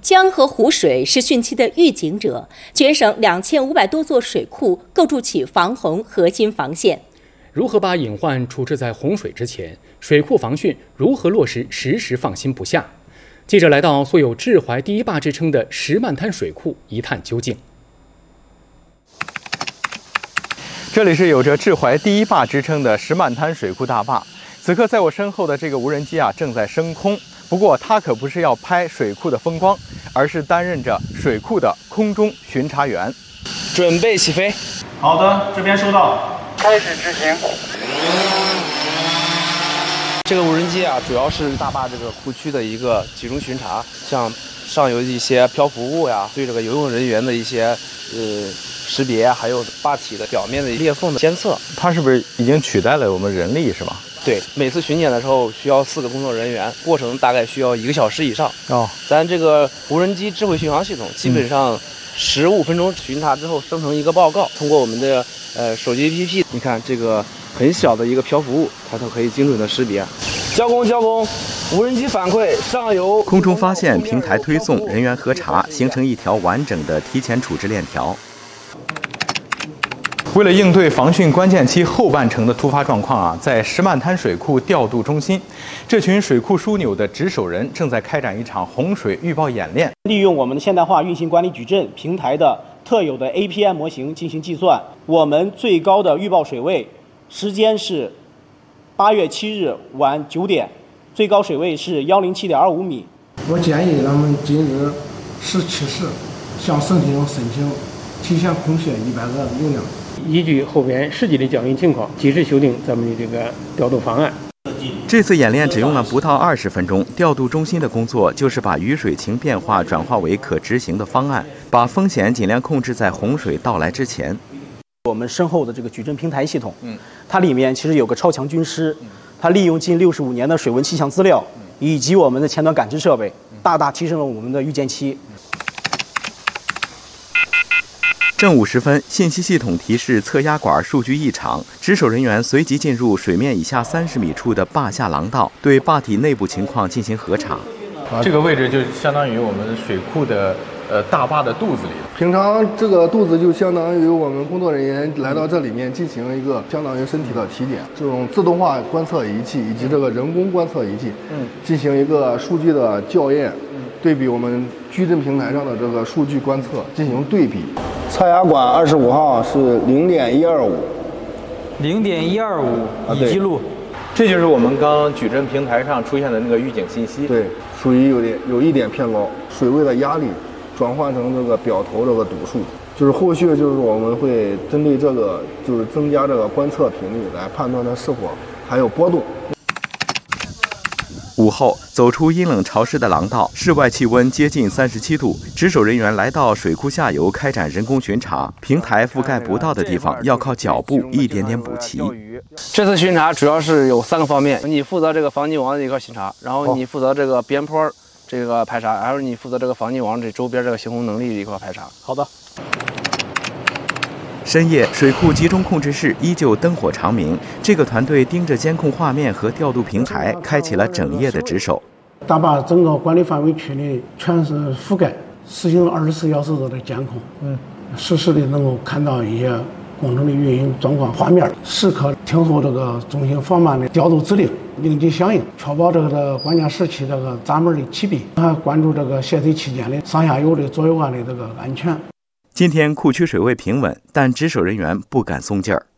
江和湖水是汛期的预警者，全省2500多座水库构筑起防洪核心防线。 如何把隐患处置在洪水之前？水库防汛如何落实时时放心不下？记者来到素有治淮第一坝之称的石漫滩水库一探究竟。 这里是有着治淮第一坝之称的石漫滩水库大坝。此刻在我身后的这个无人机正在升空，不过它可不是要拍水库的风光，而是担任着水库的空中巡查员。 准备起飞。 好的，这边收到， 开始执行。 这个无人机主要是大坝这个库区的一个集中巡查，像上游一些漂浮物对这个游泳人员的一些识别，还有坝体的表面的裂缝的监测。 它是不是已经取代了我们人力是吧？ 对，每次巡检的时候需要4个工作人员，过程大概需要1个小时以上。咱这个无人机智慧巡航系统基本上15分钟巡查之后生成一个报告，通过我们的手机 APP， 你看这个很小的一个漂浮物，它都可以精准的识别。交工，无人机反馈上游空中发现，平台推送，人员核查，形成一条完整的提前处置链条。为了应对防汛关键期后半程的突发状况在石漫滩水库调度中心，这群水库枢纽的值守人正在开展一场洪水预报演练。 利用我们的现代化运行管理矩阵平台的特有的 API 模型进行计算，我们最高的预报水位时间是8月7日晚9点，最高水位是107.25米。 我建议他们今日17时向省厅申请提前空卸100个流量。 依据后边实际的交通情况，及时修订咱们的这个调度方案。 这次演练只用了不到20分钟，调度中心的工作就是把雨水情变化转化为可执行的方案，把风险尽量控制在洪水到来之前。 我们身后的这个矩阵平台系统，它里面其实有个超强军师，它利用近65年的水文气象资料以及我们的前端感知设备，大大提升了我们的预见期。 正午时分，信息系统提示测压管数据异常，值守人员随即进入水面以下30米处的坝下廊道，对坝体内部情况进行核查。这个位置就相当于我们水库的大坝的肚子里。 平常这个肚子就相当于我们工作人员来到这里面进行一个相当于身体的体检，这种自动化观测仪器以及这个人工观测仪器，进行一个数据的校验，对比我们矩阵平台上的这个数据观测进行对比。测压管25号是0.125，0.125已记录。 这就是我们刚矩阵平台上出现的那个预警信息。 对，属于有一点偏高，水位的压力转换成这个表头这个读数，就是后续就是我们会针对这个就是增加这个观测频率来判断它是否还有波动。 午后，走出阴冷潮湿的廊道，室外气温接近37度。值守人员来到水库下游开展人工巡查，平台覆盖不到的地方要靠脚步一点点补齐。 这次巡查主要是有3个方面，你负责这个防溺网的一块巡查，然后你负责这个边坡这个排查，还有你负责这个防溺网这周边这个行洪能力的一块排查。 好的。 深夜，水库集中控制室依旧灯火长明。这个团队盯着监控画面和调度平台，开启了整夜的值守。 大坝整个管理范围区内全是覆盖，实行24小时的监控，实时的能够看到一些工程的运营状况画面，时刻听候这个中心防办的调度指令，应急响应，确保这个关键时期这个闸门的启闭，还关注这个泄水期间的上下游的左右岸的这个安全。 今天库区水位平稳，但值守人员不敢松劲儿。